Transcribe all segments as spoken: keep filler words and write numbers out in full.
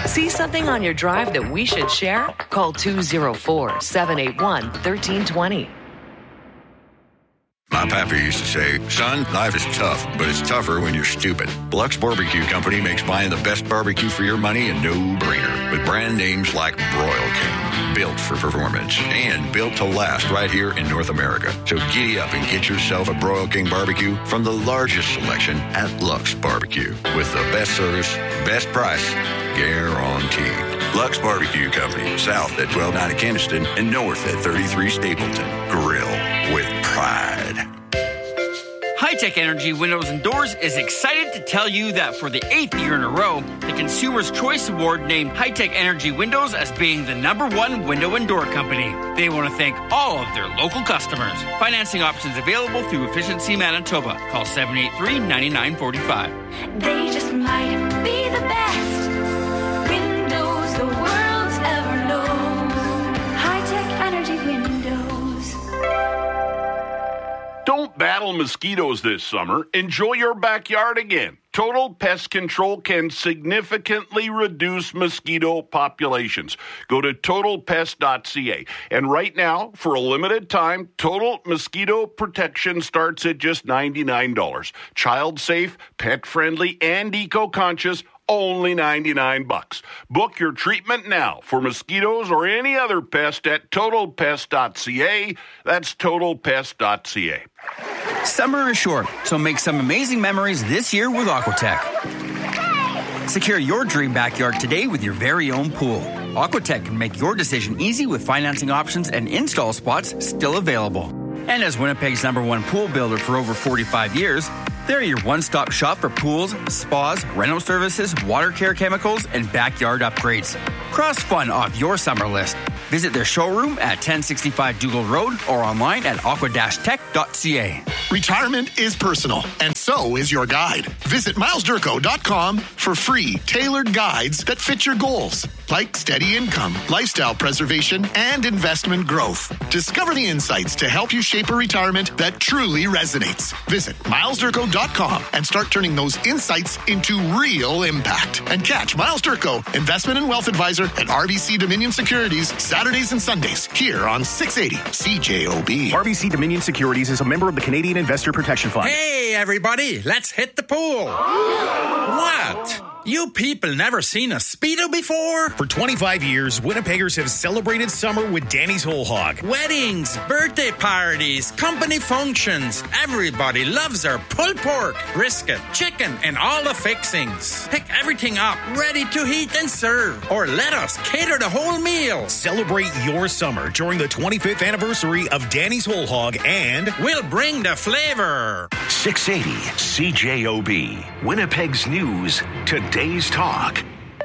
See something on your drive that we should share? Call two oh four, seven eight one, one three two zero. My pappy used to say, son, life is tough, but it's tougher when you're stupid. Lux Barbecue Company makes buying the best barbecue for your money a no-brainer with brand names like Broil King, built for performance and built to last right here in North America. So giddy up and get yourself a Broil King barbecue from the largest selection at Lux Barbecue with the best service, best price, guaranteed. Lux Barbecue Company, south at twelve ninety Keniston and north at thirty-three Stapleton. Grill with pride. High-Tech Energy Windows and Doors is excited to tell you that for the eighth year in a row, the Consumer's Choice Award named High-Tech Energy Windows as being the number one window and door company. They want to thank all of their local customers. Financing options available through Efficiency Manitoba. Call seven eight three, nine nine four five. They just might be the best windows the world's ever known. High-Tech Energy Windows. Don't battle mosquitoes this summer. Enjoy your backyard again. Total Pest Control can significantly reduce mosquito populations. Go to total pest dot c a. And right now, for a limited time, Total Mosquito Protection starts at just ninety-nine dollars. Child safe, pet friendly, and eco-conscious. Only ninety-nine bucks. Book your treatment now for mosquitoes or any other pest at total pest dot c a. That's total pest dot c a. Summer is short, so make some amazing memories this year with Aquatech. Secure your dream backyard today with your very own pool. Aquatech can make your decision easy with financing options and install spots still available. And as Winnipeg's number one pool builder for over forty-five years, they're your one-stop shop for pools, spas, rental services, water care chemicals, and backyard upgrades. Cross fun off your summer list. Visit their showroom at ten sixty-five Dougal Road or online at aqua dash tech dot c a. Retirement is personal, and so is your guide. Visit miles durko dot com for free, tailored guides that fit your goals, like steady income, lifestyle preservation, and investment growth. Discover the insights to help you shape a retirement that truly resonates. Visit miles durko dot com and start turning those insights into real impact. And catch Miles Durko, Investment and Wealth Advisor at R B C Dominion Securities, Saturdays and Sundays, here on six eighty C J O B. R B C Dominion Securities is a member of the Canadian Investor Protection Fund. Hey, everybody, let's hit the pool. What? You people never seen a Speedo before? For twenty-five years, Winnipeggers have celebrated summer with Danny's Whole Hog. Weddings, birthday parties, company functions. Everybody loves our pulled pork, brisket, chicken, and all the fixings. Pick everything up, ready to heat and serve. Or let us cater the whole meal. Celebrate your summer during the twenty-fifth anniversary of Danny's Whole Hog, and we'll bring the flavor. six eighty C J O B, Winnipeg's News, Today's Talk.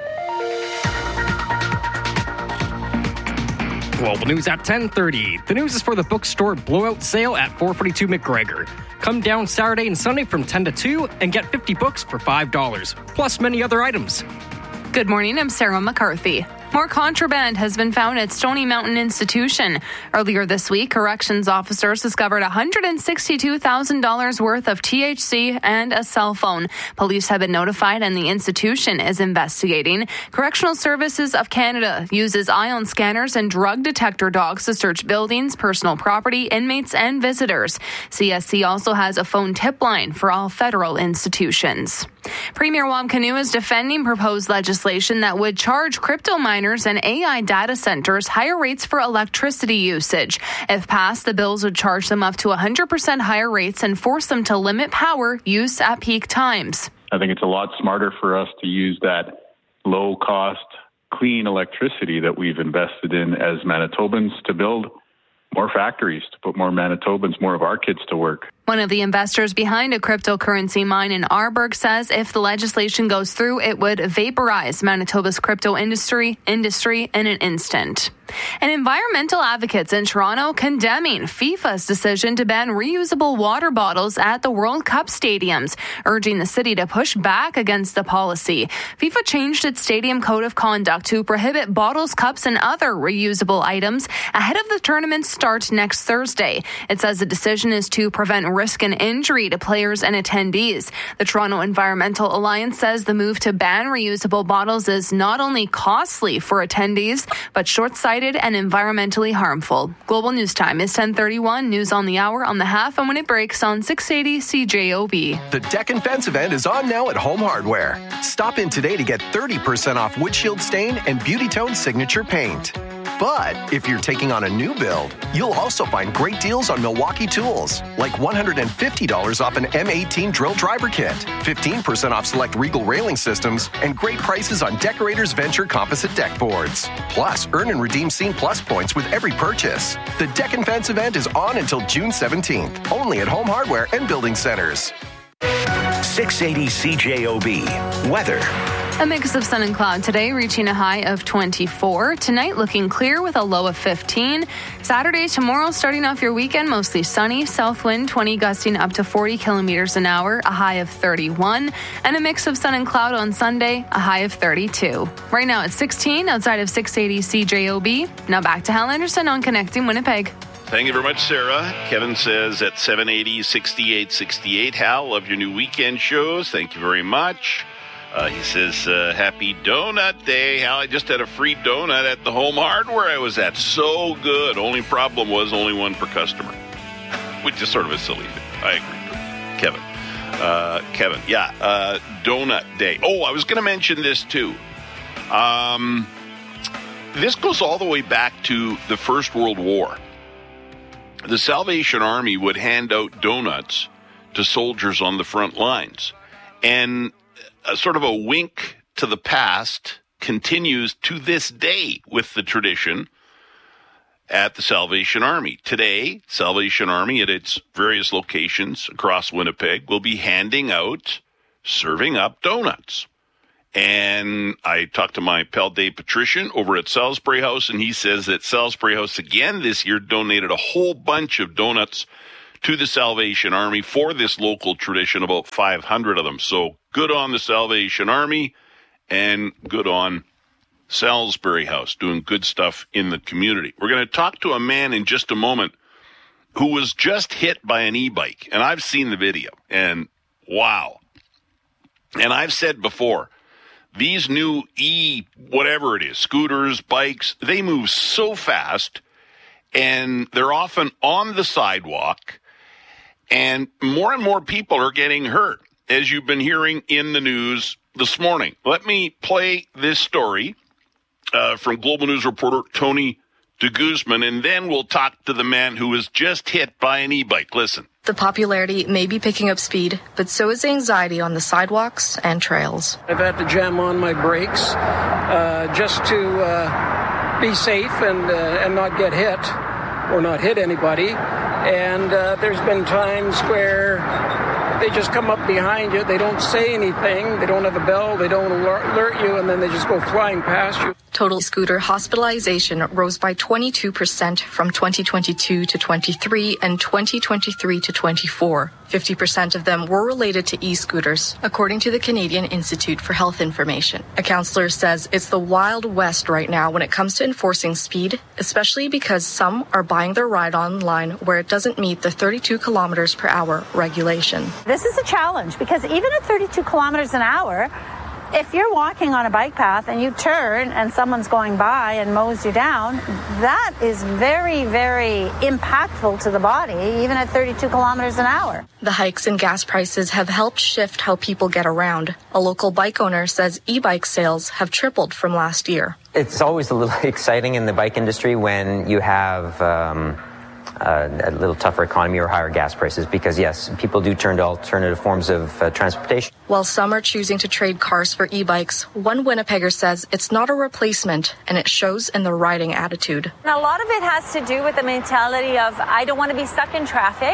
Global News at ten thirty. The news is for the bookstore blowout sale at four forty-two McGregor. Come down Saturday and Sunday from ten to two and get fifty books for five dollars, plus many other items. Good morning, I'm Sarah McCarthy. More contraband has been found at Stony Mountain Institution. Earlier this week, corrections officers discovered one hundred sixty-two thousand dollars worth of T H C and a cell phone. Police have been notified and the institution is investigating. Correctional Services of Canada uses ion scanners and drug detector dogs to search buildings, personal property, inmates, and visitors. C S C also has a phone tip line for all federal institutions. Premier Wam Kanu is defending proposed legislation that would charge crypto miners and A I data centers higher rates for electricity usage. If passed, the bills would charge them up to one hundred percent higher rates and force them to limit power use at peak times. I think it's a lot smarter for us to use that low-cost, clean electricity that we've invested in as Manitobans to build more factories, to put more Manitobans, more of our kids to work. One of the investors behind a cryptocurrency mine in Arborg says if the legislation goes through, it would vaporize Manitoba's crypto industry industry in an instant. And environmental advocates in Toronto condemning FIFA's decision to ban reusable water bottles at the World Cup stadiums, urging the city to push back against the policy. FIFA changed its stadium code of conduct to prohibit bottles, cups, and other reusable items ahead of the tournament's start next Thursday. It says the decision is to prevent risk and injury to players and attendees. The Toronto Environmental Alliance says the move to ban reusable bottles is not only costly for attendees, but short-sighted and environmentally harmful. Global News Time is ten thirty-one. News on the hour, on the half, and when it breaks on six eighty C J O B. The Deck and Fence event is on now at Home Hardware. Stop in today to get thirty percent off windshield stain and Beauty Tone signature paint. But if you're taking on a new build, you'll also find great deals on Milwaukee tools, like one hundred fifty dollars off an M eighteen drill driver kit, fifteen percent off select Regal railing systems, and great prices on Decorators Venture composite deck boards. Plus, earn and redeem Scene Plus points with every purchase. The Deck and Fence event is on until June seventeenth, only at Home Hardware and Building Centers. six eighty C J O B. Weather. A mix of sun and cloud today, reaching a high of twenty-four. Tonight looking clear with a low of fifteen. Saturday, tomorrow, starting off your weekend, mostly sunny. South wind twenty, gusting up to forty kilometers an hour, a high of thirty-one. And a mix of sun and cloud on Sunday, a high of thirty-two. Right now it's sixteen outside of six eighty C J O B. Now back to Hal Anderson on Connecting Winnipeg. Thank you very much, Sarah. Kevin says at seven eighty, sixty-eight sixty-eight. Hal, love your new weekend shows. Thank you very much. Uh, he says, uh, happy donut day. Hal, I just had a free donut at the Home Hardware I was at. So good. Only problem was only one per customer, which is sort of a silly thing. I agree. Kevin. Uh, Kevin, yeah, uh, donut day. Oh, I was going to mention this too. Um, this goes all the way back to the First World War. The Salvation Army would hand out donuts to soldiers on the front lines. And a sort of a wink to the past continues to this day with the tradition at the Salvation Army. Today, Salvation Army at its various locations across Winnipeg will be handing out, serving up donuts. And I talked to my pal Dave Patrician over at Salisbury House, and he says that Salisbury House again this year donated a whole bunch of donuts to the Salvation Army for this local tradition, about five hundred of them. So good on the Salvation Army and good on Salisbury House, doing good stuff in the community. We're going to talk to a man in just a moment who was just hit by an e-bike. And I've seen the video, and wow. And I've said before, these new e, whatever it is, scooters, bikes, they move so fast, and they're often on the sidewalk. And more and more people are getting hurt, as you've been hearing in the news this morning. Let me play this story uh, from Global News reporter Tony de Guzman, and then we'll talk to the man who was just hit by an e-bike. Listen. The popularity may be picking up speed, but so is the anxiety on the sidewalks and trails. I've had to jam on my brakes uh, just to uh, be safe and, uh, and not get hit or not hit anybody. And uh, there's been times where they just come up behind you. They don't say anything. They don't have a bell. They don't alert you, and then they just go flying past you. Total scooter hospitalization rose by twenty-two percent from twenty twenty-two to twenty-three and twenty twenty-three to twenty-four. fifty percent of them were related to e-scooters, according to the Canadian Institute for Health Information. A counselor says it's the Wild West right now when it comes to enforcing speed, especially because some are buying their ride online where it doesn't meet the thirty-two kilometers per hour regulation. This is a challenge because even at thirty-two kilometers an hour, if you're walking on a bike path and you turn and someone's going by and mows you down, that is very, very impactful to the body, even at thirty-two kilometers an hour. The hikes in gas prices have helped shift how people get around. A local bike owner says e-bike sales have tripled from last year. It's always a little exciting in the bike industry when you have um, a, a little tougher economy or higher gas prices because, yes, people do turn to alternative forms of uh, transportation. While some are choosing to trade cars for e-bikes, one Winnipegger says it's not a replacement, and it shows in the riding attitude. And a lot of it has to do with the mentality of, I don't want to be stuck in traffic.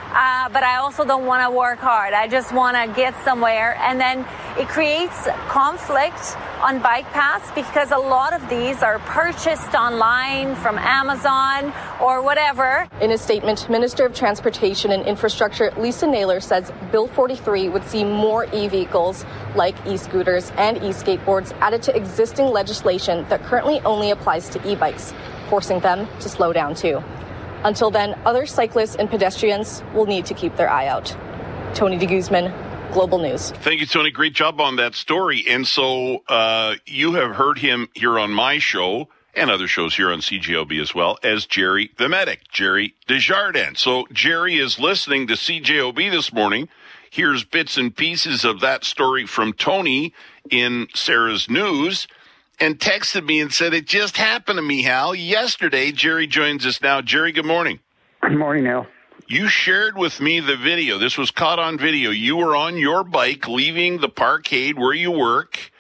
uh, but I also don't want to work hard. I just want to get somewhere. And then it creates conflict on bike paths because a lot of these are purchased online from Amazon or whatever. In a statement, Minister of Transportation and Infrastructure Lisa Naylor says Bill forty-three would see more e-vehicles like e-scooters and e-skateboards added to existing legislation that currently only applies to e-bikes, forcing them to slow down too. Until then, other cyclists and pedestrians will need to keep their eye out. Tony de Guzman, Global News. Thank you, Tony. Great job on that story. And so uh, you have heard him here on my show and other shows here on C J O B as well as Jerry the Medic, Jerry Desjardins. So Jerry is listening to C J O B this morning. Here's bits and pieces of that story from Tony in Sarah's News and texted me and said, it just happened to me, Hal. Yesterday, Jerry joins us now. Jerry, good morning. Good morning, Hal. You shared with me the video. This was caught on video. You were on your bike leaving the parkade where you work,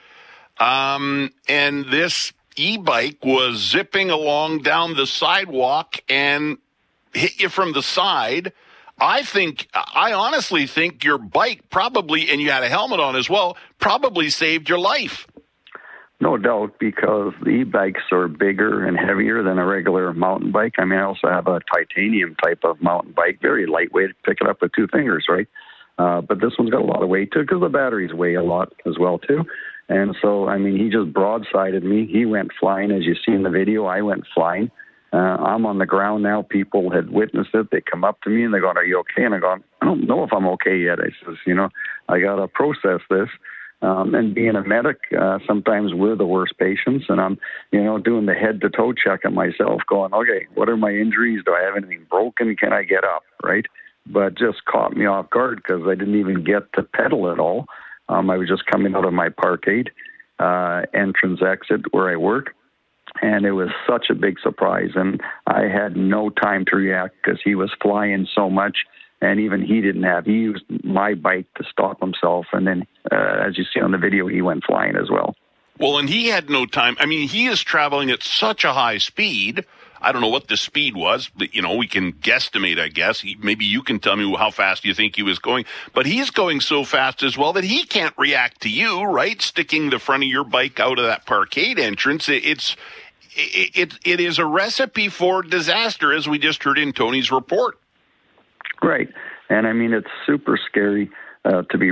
um, and this e-bike was zipping along down the sidewalk and hit you from the side. I think, I honestly think your bike probably, and you had a helmet on as well, probably saved your life. No doubt, because the e-bikes are bigger and heavier than a regular mountain bike. I mean, I also have a titanium type of mountain bike, very lightweight, pick it up with two fingers, right? Uh, but this one's got a lot of weight to it because the batteries weigh a lot as well, too. And so, I mean, he just broadsided me. He went flying, as you see in the video. I went flying. Uh, I'm on the ground now. People had witnessed it. They come up to me and they go, are you okay? And I go, I don't know if I'm okay yet. I says, you know, I got to process this. Um, and being a medic, uh, sometimes we're the worst patients, and I'm, you know, doing the head-to-toe check on myself, going, okay, what are my injuries? Do I have anything broken? Can I get up, right? But just caught me off guard because I didn't even get to pedal at all. Um, I was just coming out of my parkade uh, entrance exit where I work, and it was such a big surprise, and I had no time to react because he was flying so much. And even he didn't have, he used my bike to stop himself. And then, uh, as you see on the video, he went flying as well. Well, and he had no time. I mean, he is traveling at such a high speed. I don't know what the speed was, but, you know, we can guesstimate, I guess. He, maybe you can tell me how fast you think he was going. But he's going so fast as well that he can't react to you, right? Sticking the front of your bike out of that parkade entrance. It, it's, it, it, it is a recipe for disaster, as we just heard in Tony's report. Right. And I mean, it's super scary uh, to be